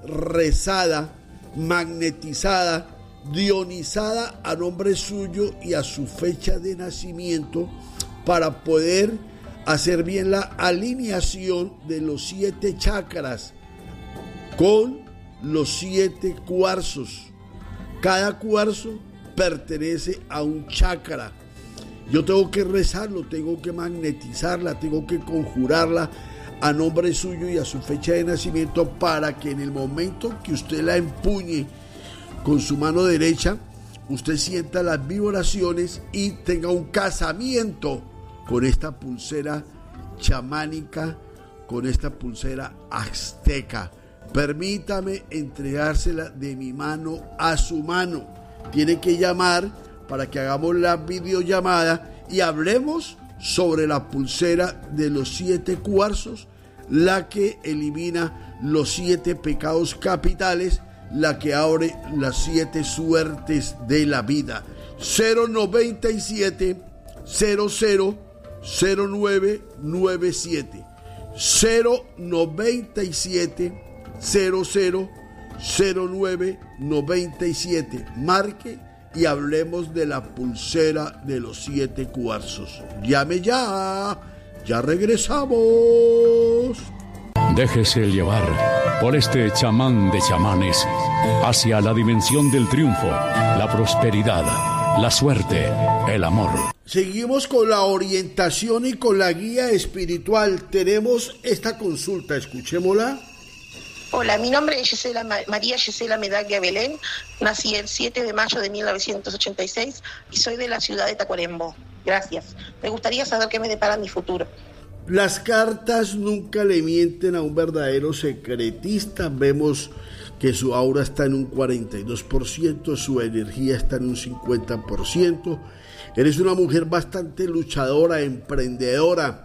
rezada, magnetizada, dionizada a nombre suyo y a su fecha de nacimiento, para poder hacer bien la alineación de los siete chakras con los siete cuarzos. Cada cuarzo pertenece a un chakra. Yo tengo que rezarlo, tengo que magnetizarla, tengo que conjurarla a nombre suyo y a su fecha de nacimiento, para que en el momento que usted la empuñe con su mano derecha, usted sienta las vibraciones y tenga un casamiento con esta pulsera chamánica, con esta pulsera azteca. Permítame entregársela de mi mano a su mano. Tiene que llamar para que hagamos la videollamada y hablemos sobre la pulsera de los siete cuarzos, la que elimina los siete pecados capitales, la que abre las siete suertes de la vida. Cero noventa y siete cero cero cero nueve nueve siete cero noventa y siete cero cero cero nueve nueve siete. Marque y hablemos de la pulsera de los siete cuarzos. Llame ya, ya regresamos. Déjese llevar por este chamán de chamanes hacia la dimensión del triunfo, la prosperidad, la suerte, el amor. Seguimos con la orientación y con la guía espiritual. Tenemos esta consulta, escuchémosla. Hola, mi nombre es Gisela, María Gisela Medaglia Belén. Nací el siete de mayo de mil novecientos ochenta y seis y soy de la ciudad de Tacuarembó. Gracias. Me gustaría saber qué me depara mi futuro. Las cartas nunca le mienten a un verdadero secretista. Vemos que su aura está en un cuarenta y dos por ciento, su energía está en un cincuenta por ciento. Eres una mujer bastante luchadora, emprendedora.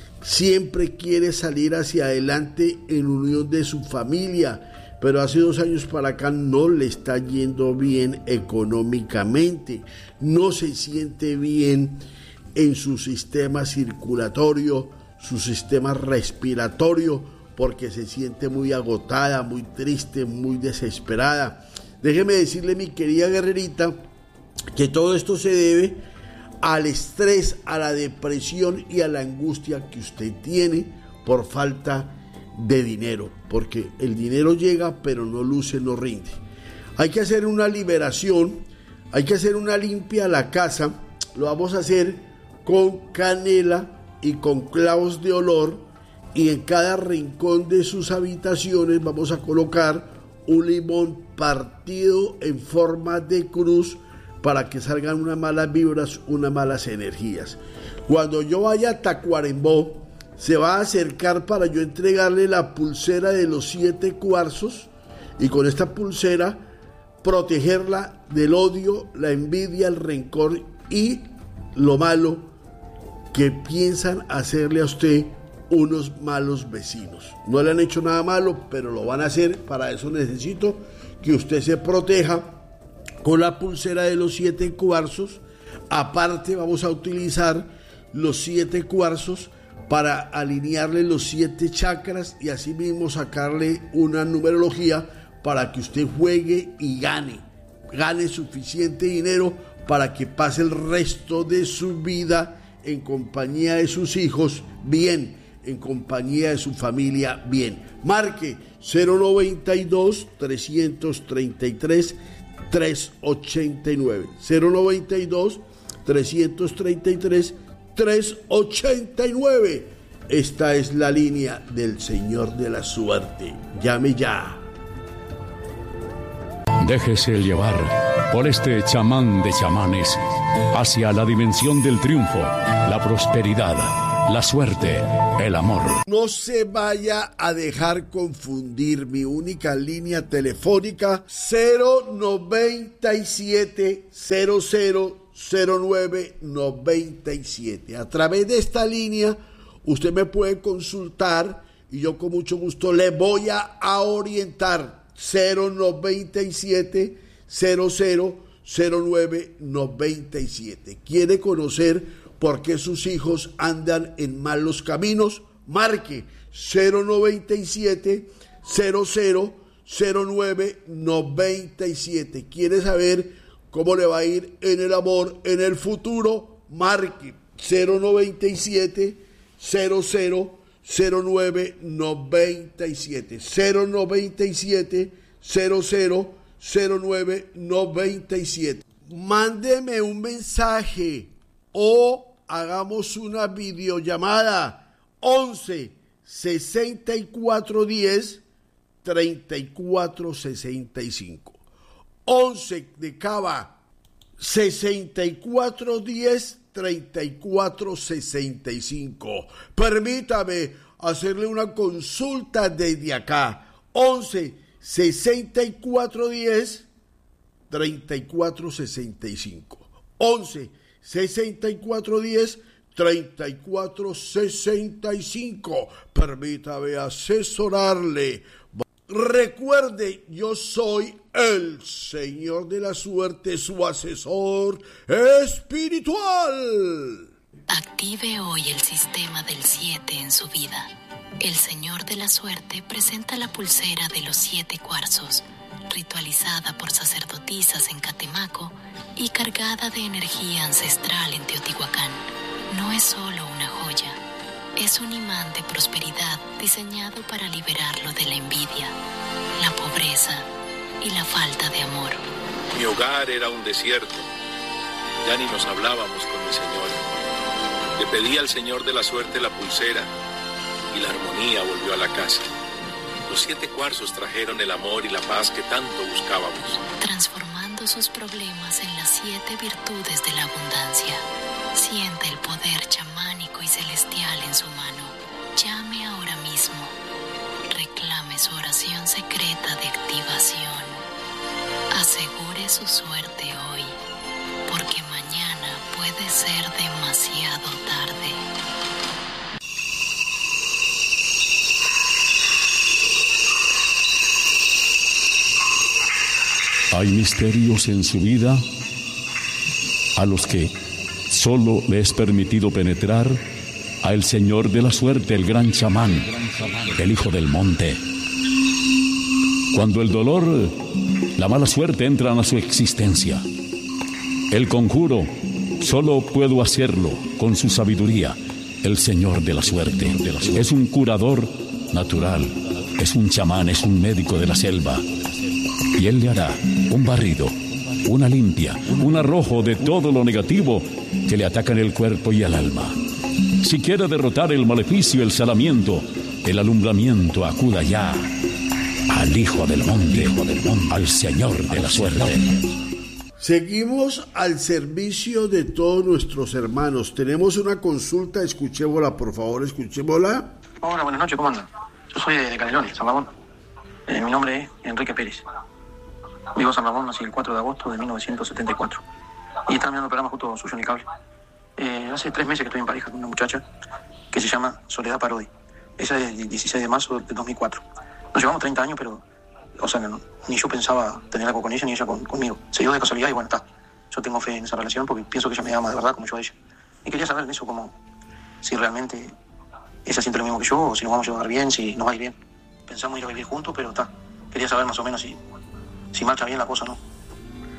Siempre quiere salir hacia adelante en unión de su familia, pero hace dos años para acá no le está yendo bien económicamente, no se siente bien en su sistema circulatorio, su sistema respiratorio, porque se siente muy agotada, muy triste, muy desesperada. Déjeme decirle, mi querida guerrerita, que todo esto se debe al estrés, a la depresión y a la angustia que usted tiene por falta de dinero, porque el dinero llega pero no luce, no rinde. Hay que hacer una liberación, hay que hacer una limpia a la casa. Lo vamos a hacer con canela y con clavos de olor, y en cada rincón de sus habitaciones vamos a colocar un limón partido en forma de cruz, para que salgan unas malas vibras, unas malas energías. Cuando yo vaya a Tacuarembó, se va a acercar para yo entregarle la pulsera de los siete cuarzos, y con esta pulsera protegerla del odio, la envidia, el rencor y lo malo que piensan hacerle a usted unos malos vecinos. No le han hecho nada malo, pero lo van a hacer. Para eso necesito que usted se proteja con la pulsera de los siete cuarzos. Aparte vamos a utilizar los siete cuarzos para alinearle los siete chakras y así mismo sacarle una numerología para que usted juegue y gane. gane suficiente dinero para que pase el resto de su vida en compañía de sus hijos bien, en compañía de su familia bien. Marque cero noventa y dos, trescientos treinta y tres, trescientos ochenta y nueve. cero noventa y dos, trescientos treinta y tres, trescientos ochenta y nueve. Esta es la línea del Señor de la Suerte. Llame ya. Déjese llevar por este chamán de chamanes hacia la dimensión del triunfo, la prosperidad, la suerte, el amor. No se vaya a dejar confundir. Mi única línea telefónica cero noventa y siete, cero cero cero nueve noventa y siete. A través de esta línea usted me puede consultar y yo con mucho gusto le voy a, a orientar. Cero noventa y siete, cero cero cero nueve noventa y siete. ¿Quiere conocer por qué sus hijos andan en malos caminos? Marque cero noventa y siete, cero cero cero nueve noventa y siete. ¿Quiere saber cómo le va a ir en el amor en el futuro? Marque cero noventa y siete, cero cero cero nueve noventa y siete. cero noventa y siete, cero cero cero nueve noventa y siete. Mándeme un mensaje o hagamos una videollamada. Once sesenta y cuatro diez treinta y cuatro sesenta y cinco. Once de Cava, sesenta y cuatro diez treinta y cuatro sesenta y cinco. Permítame hacerle una consulta desde acá. Once sesenta y cuatro diez treinta y cuatro sesenta y cinco. Once sesenta y cuatro diez treinta y cuatro sesenta y cinco. Permítame asesorarle. Recuerde, yo soy el Señor de la Suerte, su asesor espiritual. Active hoy el sistema del siete en su vida. El Señor de la Suerte presenta la pulsera de los siete cuarzos, ritualizada por sacerdotisas en Catemaco y cargada de energía ancestral en Teotihuacán. No es solo una joya, es un imán de prosperidad diseñado para liberarlo de la envidia, la pobreza y la falta de amor. Mi hogar era un desierto, ya ni nos hablábamos con mi señora. Le pedí al Señor de la Suerte la pulsera y la armonía volvió a la casa. Los siete cuarzos trajeron el amor y la paz que tanto buscábamos. Transformando sus problemas en las siete virtudes de la abundancia. Siente el poder chamánico y celestial en su mano. Llame ahora mismo. Reclame su oración secreta de activación. Asegure su suerte hoy, porque mañana puede ser demasiado tarde. Hay misterios en su vida a los que solo le es permitido penetrar a el Señor de la Suerte, el gran chamán, el hijo del monte. Cuando el dolor, la mala suerte entran a su existencia, el conjuro solo puedo hacerlo con su sabiduría, el Señor de la Suerte. Es un curador natural, es un chamán, es un médico de la selva. Y él le hará un barrido, una limpia, un arrojo de todo lo negativo que le ataca en el cuerpo y el alma. Si quiere derrotar el maleficio, el salamiento, el alumbramiento, acuda ya al Hijo del Monte, al Señor de la Suerte. Seguimos al servicio de todos nuestros hermanos. Tenemos una consulta, escuchémosla, por favor, escuchémosla. Hola, buenas noches, ¿cómo andan? Yo soy de Canelones, San Ramón. Eh, mi nombre es Enrique Pérez. Vivo en San Ramón, nací el cuatro de agosto de mil novecientos setenta y cuatro. Y estaba mirando el programa justo suyo en el cable. Eh, hace tres meses que estoy en pareja con una muchacha que se llama Soledad Parodi. Esa es del dieciséis de marzo del dos mil cuatro. Nos llevamos treinta años, pero, o sea, no, ni yo pensaba tener algo con ella, ni ella con, conmigo. Se dio de casualidad y bueno, está. Yo tengo fe en esa relación porque pienso que ella me ama de verdad como yo a ella. Y quería saber en eso como si realmente ella siente lo mismo que yo, o si nos vamos a llevar bien, si nos va a ir bien. Pensamos ir a vivir juntos, pero está. Quería saber más o menos si, si marcha bien la cosa, ¿no?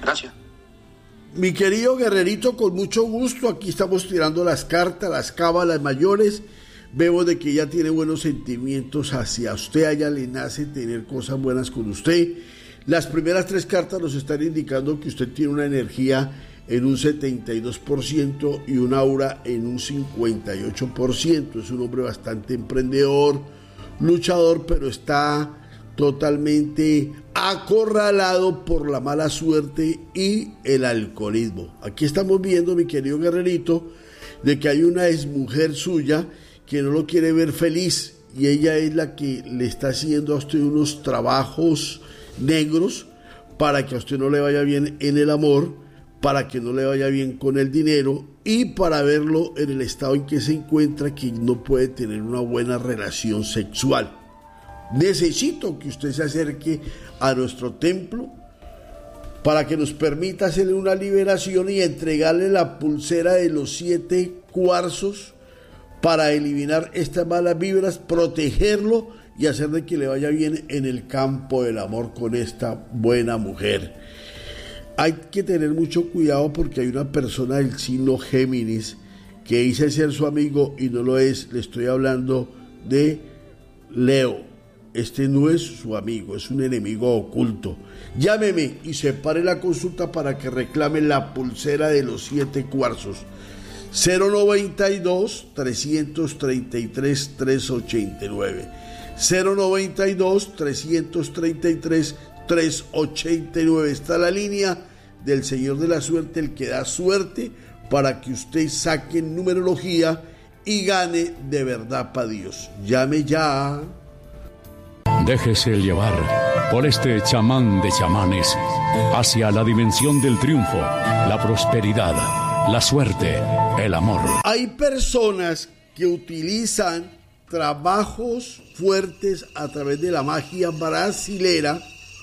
Gracias. Mi querido guerrerito, con mucho gusto, aquí estamos tirando las cartas, las cábalas mayores. Vemos de que ella tiene buenos sentimientos hacia usted, a ella le nace tener cosas buenas con usted. Las primeras tres cartas nos están indicando que usted tiene una energía en un setenta y dos por ciento y un aura en un cincuenta y ocho por ciento. Es un hombre bastante emprendedor, luchador, pero está totalmente acorralado por la mala suerte y el alcoholismo. Aquí estamos viendo, mi querido guerrerito, de que hay una exmujer suya que no lo quiere ver feliz y ella es la que le está haciendo a usted unos trabajos negros para que a usted no le vaya bien en el amor, para que no le vaya bien con el dinero y para verlo en el estado en que se encuentra, que no puede tener una buena relación sexual. Necesito que usted se acerque a nuestro templo para que nos permita hacerle una liberación y entregarle la pulsera de los siete cuarzos para eliminar estas malas vibras, protegerlo y hacer de que le vaya bien en el campo del amor con esta buena mujer. Hay que tener mucho cuidado porque hay una persona del signo Géminis que dice ser su amigo y no lo es. Le estoy hablando de Leo. Este no es su amigo, es un enemigo oculto. Llámeme y separe la consulta para que reclame la pulsera de los siete cuarzos. cero noventa y dos, trescientos treinta y tres, trescientos ochenta y nueve. cero noventa y dos, trescientos treinta y tres, trescientos ochenta y nueve. Está la línea del Señor de la Suerte, el que da suerte para que usted saque numerología y gane de verdad para Dios. Llame ya. Déjese llevar por este chamán de chamanes hacia la dimensión del triunfo, la prosperidad, la suerte, el amor. Hay personas que utilizan trabajos fuertes a través de la magia brasilera,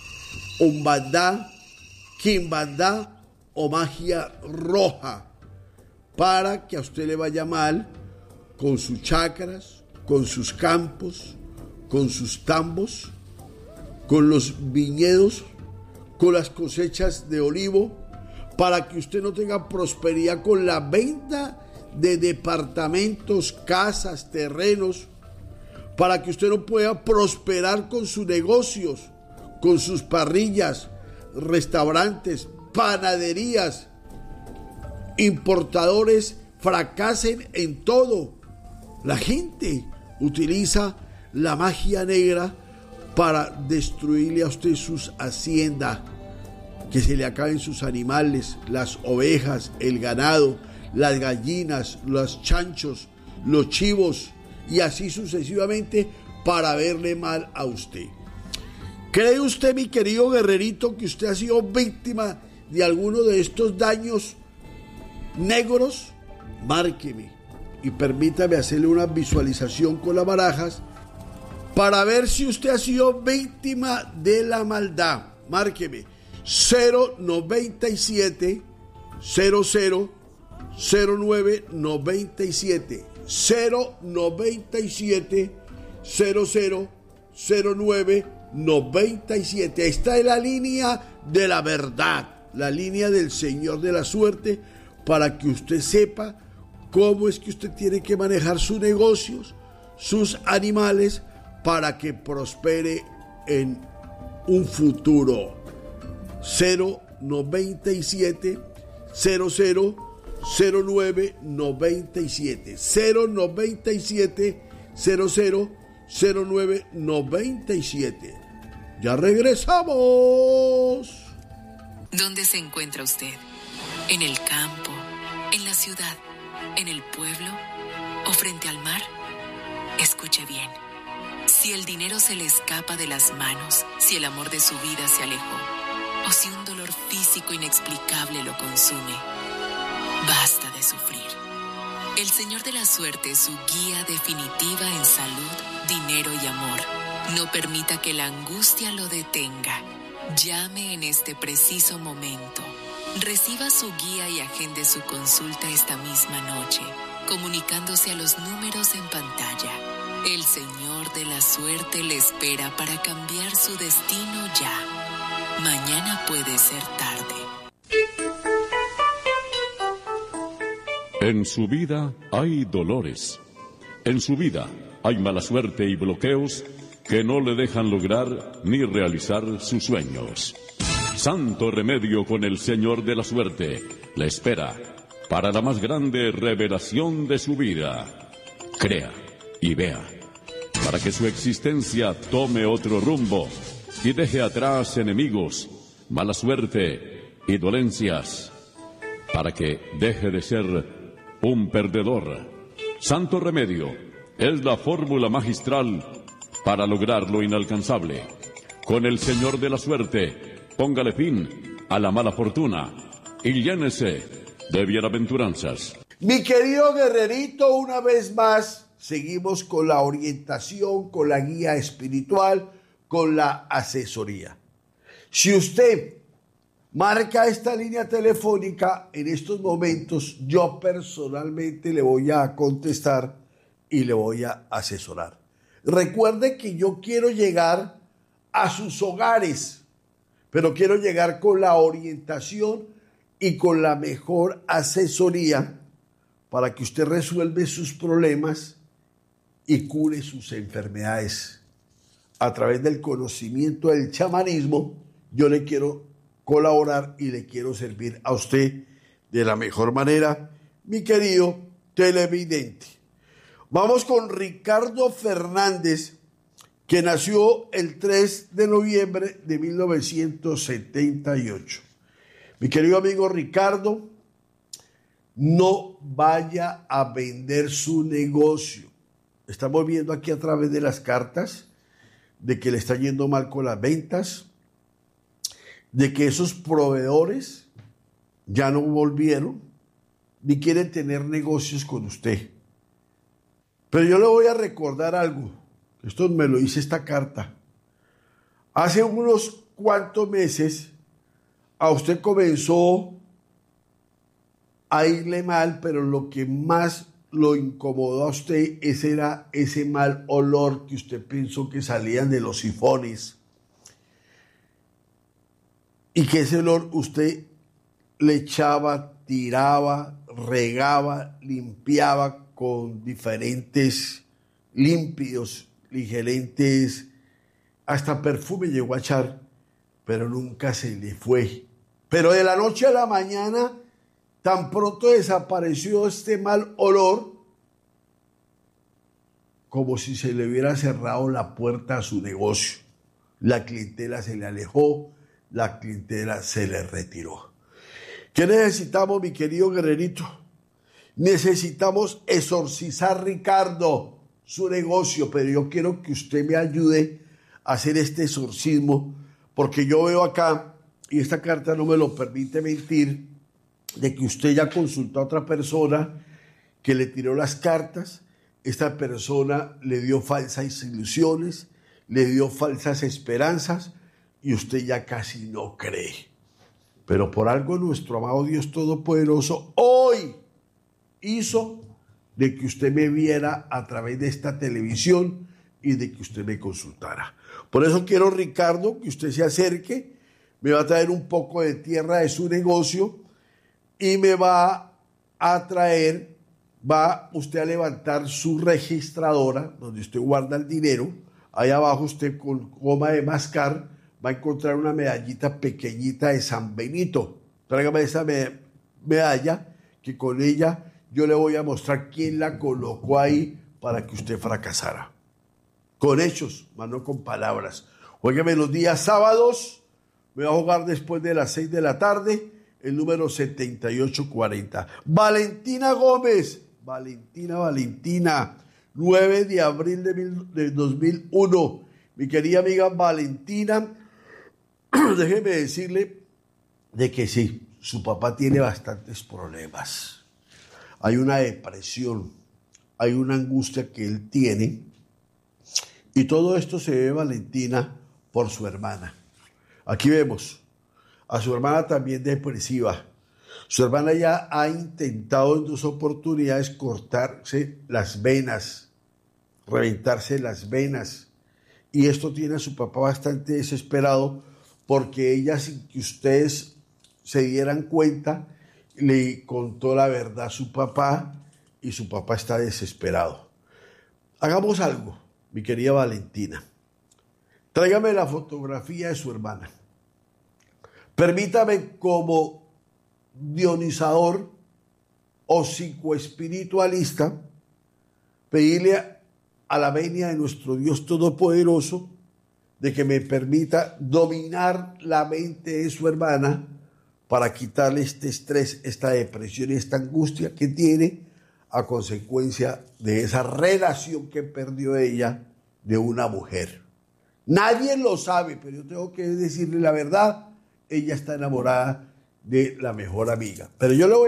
umbandá, quimbandá o magia roja para que a usted le vaya mal con sus chakras, con sus campos, con sus tambos, con los viñedos, con las cosechas de olivo, para que usted no tenga prosperidad con la venta de departamentos, casas, terrenos, para que usted no pueda prosperar con sus negocios, con sus parrillas, restaurantes, panaderías, importadores, fracasen en todo. La gente utiliza la magia negra para destruirle a usted sus haciendas, que se le acaben sus animales, las ovejas, el ganado, las gallinas, los chanchos, los chivos y así sucesivamente para verle mal a usted. ¿Cree usted, mi querido guerrerito, que usted ha sido víctima de alguno de estos daños negros? Márqueme y permítame hacerle una visualización con las barajas para ver si usted ha sido víctima de la maldad. Márqueme cero noventa y siete, cero cero, cero nueve noventa y siete, cero noventa y siete, cero cero, cero nueve noventa y siete. Esta es la línea de la verdad, la línea del Señor de la Suerte, para que usted sepa cómo es que usted tiene que manejar sus negocios, sus animales, para que prospere en un futuro. Cero noventa y siete, cero cero, cero nueve noventa y siete, cero noventa y siete, cero cero, cero nueve noventa y siete. Ya regresamos. ¿Dónde se encuentra usted? ¿En el campo? ¿En la ciudad? ¿En el pueblo? ¿O frente al mar? Escuche bien. Si el dinero se le escapa de las manos, si el amor de su vida se alejó, o si un dolor físico inexplicable lo consume, basta de sufrir. El Señor de la Suerte es su guía definitiva en salud, dinero y amor. No permita que la angustia lo detenga. Llame en este preciso momento. Reciba su guía y agende su consulta esta misma noche, comunicándose a los números en pantalla. El Señor de la Suerte le espera para cambiar su destino ya. Mañana puede ser tarde. En su vida hay dolores. En su vida hay mala suerte y bloqueos que no le dejan lograr ni realizar sus sueños. Santo remedio con el Señor de la Suerte le espera para la más grande revelación de su vida. Crea y vea, para que su existencia tome otro rumbo y deje atrás enemigos, mala suerte y dolencias, para que deje de ser un perdedor. Santo remedio es la fórmula magistral para lograr lo inalcanzable. Con el Señor de la Suerte, póngale fin a la mala fortuna y llénese de bienaventuranzas. Mi querido guerrerito, una vez más, seguimos con la orientación, con la guía espiritual, con la asesoría. Si usted marca esta línea telefónica, en estos momentos yo personalmente le voy a contestar y le voy a asesorar. Recuerde que yo quiero llegar a sus hogares, pero quiero llegar con la orientación y con la mejor asesoría para que usted resuelva sus problemas y cure sus enfermedades. A través del conocimiento del chamanismo, yo le quiero colaborar y le quiero servir a usted de la mejor manera, mi querido televidente. Vamos con Ricardo Fernández, que nació el tres de noviembre de mil novecientos setenta y ocho. Mi querido amigo Ricardo, no vaya a vender su negocio. Estamos viendo aquí a través de las cartas de que le está yendo mal con las ventas, de que esos proveedores ya no volvieron ni quieren tener negocios con usted. Pero yo le voy a recordar algo. Esto me lo dice esta carta. Hace unos cuantos meses a usted comenzó a irle mal, pero lo que más lo incomodó a usted ese era ese mal olor que usted pensó que salían de los sifones. Y que ese olor usted le echaba, tiraba, regaba, limpiaba con diferentes límpidos, diferentes, hasta perfume llegó a echar, pero nunca se le fue. Pero de la noche a la mañana, tan pronto desapareció este mal olor, como si se le hubiera cerrado la puerta a su negocio. La clientela se le alejó, la clientela se le retiró. ¿Qué necesitamos, mi querido guerrerito? Necesitamos exorcizar, Ricardo, su negocio, pero yo quiero que usted me ayude a hacer este exorcismo, porque yo veo acá, y esta carta no me lo permite mentir, de que usted ya consultó a otra persona que le tiró las cartas, esta persona le dio falsas ilusiones, le dio falsas esperanzas, y usted ya casi no cree. Pero por algo nuestro amado Dios Todopoderoso hoy hizo de que usted me viera a través de esta televisión y de que usted me consultara. Por eso quiero, Ricardo, que usted se acerque, me va a traer un poco de tierra de su negocio y me va a traer, va usted a levantar su registradora, donde usted guarda el dinero. Ahí abajo usted con goma de mascar va a encontrar una medallita pequeñita de San Benito. Tráigame esa me- medalla, que con ella yo le voy a mostrar quién la colocó ahí para que usted fracasara. Con hechos, más no con palabras. Óigame, los días sábados me va a jugar después de las seis de la tarde el número setenta y ocho cuarenta. Valentina Gómez, Valentina, Valentina, nueve de abril de, mil, de dos mil uno. Mi querida amiga Valentina, déjeme decirle de que sí, su papá tiene bastantes problemas. Hay una depresión, hay una angustia que él tiene, y todo esto se debe, Valentina, por su hermana. Aquí vemos a su hermana también depresiva. Su hermana ya ha intentado en dos oportunidades cortarse las venas, reventarse las venas. Y esto tiene a su papá bastante desesperado, porque ella, sin que ustedes se dieran cuenta, le contó la verdad a su papá y su papá está desesperado. Hagamos algo, mi querida Valentina. Tráigame la fotografía de su hermana. Permítame como dionizador o psicoespiritualista pedirle a, a la venia de nuestro Dios Todopoderoso de que me permita dominar la mente de su hermana para quitarle este estrés, esta depresión y esta angustia que tiene a consecuencia de esa relación que perdió ella de una mujer. Nadie lo sabe, pero yo tengo que decirle la verdad, ella está enamorada de la mejor amiga. Pero yo le voy